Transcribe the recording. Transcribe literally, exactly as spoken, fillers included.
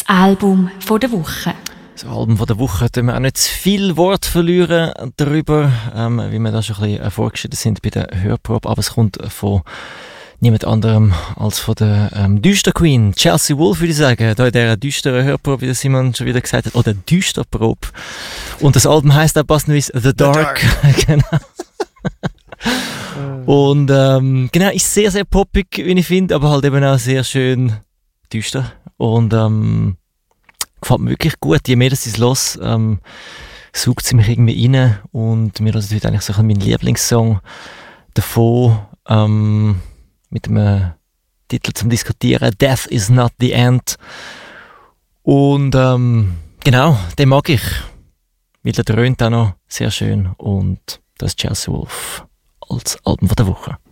Album von der Woche. Das Album von der Woche, da wir auch nicht zu viel Wort verlieren darüber, ähm, wie wir da schon ein bisschen vorgestellt sind bei der Hörprobe, aber es kommt von niemand anderem als von der ähm, Düster Queen, Chelsea Wolfe, würde ich sagen, da in dieser düsteren Hörprobe, wie Simon schon wieder gesagt hat, oder Düsterprobe. Und das Album heisst auch passenderweise The Dark. The Dark. Genau. Und ähm, genau, ist sehr, sehr poppig, wie ich finde, aber halt eben auch sehr schön düster. Und ähm, gefällt mir wirklich gut. Je mehr das ich los, ähm, saugt sie mich irgendwie rein. Und mir ist heute eigentlich so mein Lieblingssong davon, ähm, mit dem Titel zum Diskutieren, Death is not the end. Und ähm, genau, den mag ich. Weil der dröhnt auch noch sehr schön. Und das ist Chelsea Wolfe als Album von der Woche.